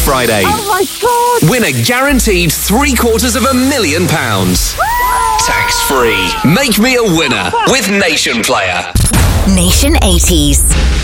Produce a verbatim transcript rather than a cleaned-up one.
Friday. Oh my God! Win a guaranteed three quarters of a million pounds. Tax free. Make me a winner with Nation Player. Nation eighties.